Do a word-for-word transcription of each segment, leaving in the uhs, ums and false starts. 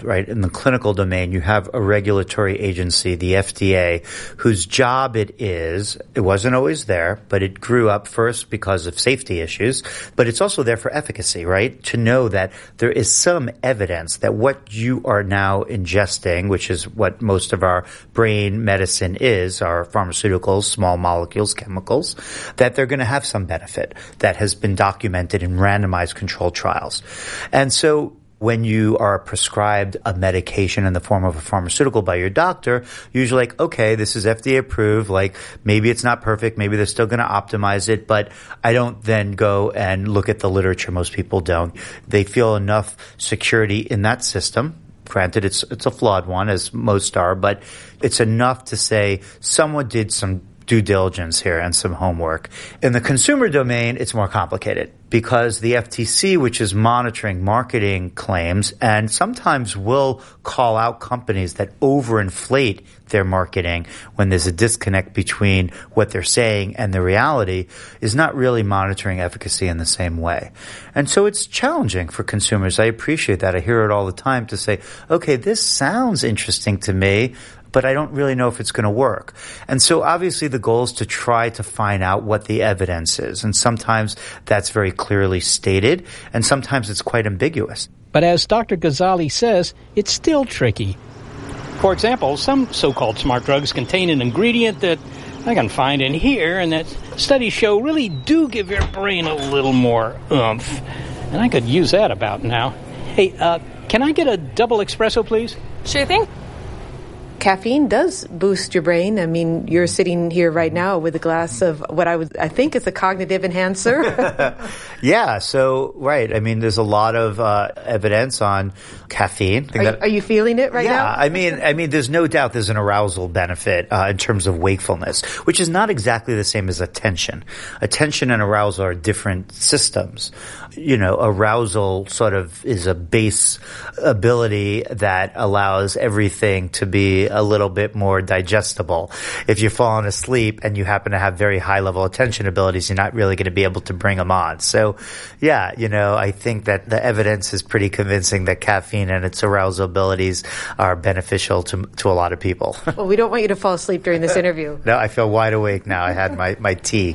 right? In the clinical domain, you have a regulatory agency, the F D A, whose job it is, it wasn't always there, but it grew up first because of safety issues, but it's also there for efficacy, right? To know that there is some evidence that what you are now ingesting, which is what most of our brain medicine is, our pharmaceuticals, small molecules, chemicals, that they're going to have some benefit that has been documented in randomized controlled trials. And so when you are prescribed a medication in the form of a pharmaceutical by your doctor, usually like, okay, this is F D A approved, like maybe it's not perfect, maybe they're still going to optimize it, but I don't then go and look at the literature. Most people don't. They feel enough security in that system. Granted, it's it's a flawed one, as most are, but it's enough to say someone did some due diligence here and some homework. In the consumer domain, it's more complicated because the F T C, which is monitoring marketing claims and sometimes will call out companies that overinflate their marketing when there's a disconnect between what they're saying and the reality, is not really monitoring efficacy in the same way. And so it's challenging for consumers. I appreciate that. I hear it all the time to say, okay, this sounds interesting to me, but I don't really know if it's going to work. And so obviously the goal is to try to find out what the evidence is. And sometimes that's very clearly stated, and sometimes it's quite ambiguous. But as Doctor Ghazali says, it's still tricky. For example, some so-called smart drugs contain an ingredient that I can find in here and that studies show really do give your brain a little more oomph. And I could use that about now. Hey, uh, can I get a double espresso, please? Sure thing. Caffeine does boost your brain. I mean, you're sitting here right now with a glass of what I would, I think is a cognitive enhancer. Yeah, so, right. I mean, there's a lot of uh, evidence on caffeine. Are, that, are you feeling it right yeah, now? Yeah, I mean, I mean, there's no doubt there's an arousal benefit uh, in terms of wakefulness, which is not exactly the same as attention. Attention and arousal are different systems. You know, arousal sort of is a base ability that allows everything to be a little bit more digestible. If you're falling asleep and you happen to have very high level attention abilities, you're not really going to be able to bring them on. So, yeah, you know, I think that the evidence is pretty convincing that caffeine and its arousal abilities are beneficial to to a lot of people. Well, we don't want you to fall asleep during this interview. No, I feel wide awake now. I had my, my tea.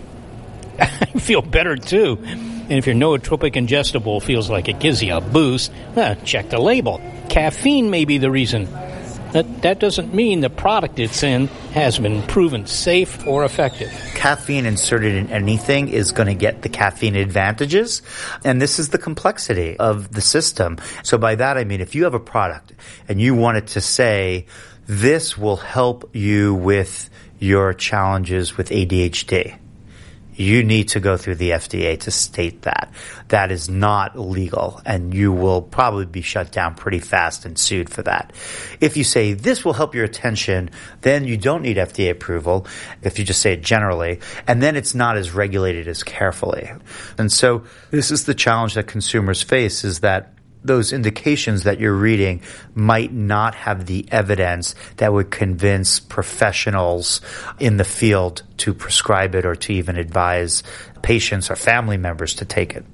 I feel better, too. And if your nootropic ingestible feels like it gives you a boost, uh, check the label. Caffeine may be the reason. That, that doesn't mean the product it's in has been proven safe or effective. Caffeine inserted in anything is going to get the caffeine advantages, and this is the complexity of the system. So by that I mean if you have a product and you wanted to say, this will help you with your challenges with A D H D, you need to go through the F D A to state that. That is not legal, and you will probably be shut down pretty fast and sued for that. If you say, this will help your attention, then you don't need F D A approval, if you just say it generally, and then it's not as regulated as carefully. And so this is the challenge that consumers face, is that those indications that you're reading might not have the evidence that would convince professionals in the field to prescribe it or to even advise patients or family members to take it.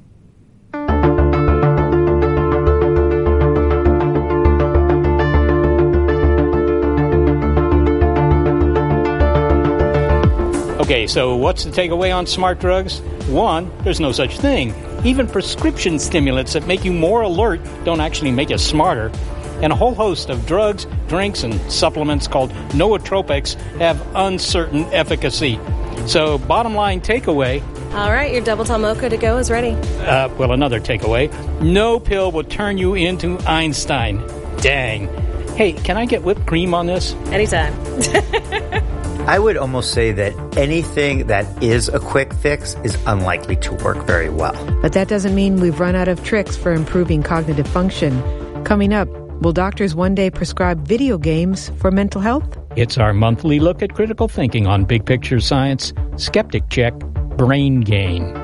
Okay, so what's the takeaway on smart drugs? One, there's no such thing. Even prescription stimulants that make you more alert don't actually make you smarter. And a whole host of drugs, drinks, and supplements called nootropics have uncertain efficacy. So bottom line takeaway... All right, your double tall mocha to go is ready. Uh, well, another takeaway. No pill will turn you into Einstein. Dang. Hey, can I get whipped cream on this? Anytime. I would almost say that anything that is a quick fix is unlikely to work very well. But that doesn't mean we've run out of tricks for improving cognitive function. Coming up, will doctors one day prescribe video games for mental health? It's our monthly look at critical thinking on Big Picture Science. Skeptic Check, Brain Gain.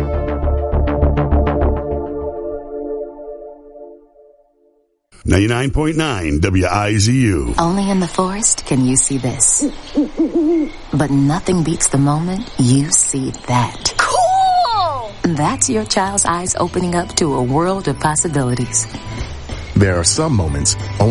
ninety-nine point nine W I Z U. Only in the forest can you see this. But nothing beats the moment you see that. Cool! That's your child's eyes opening up to a world of possibilities. There are some moments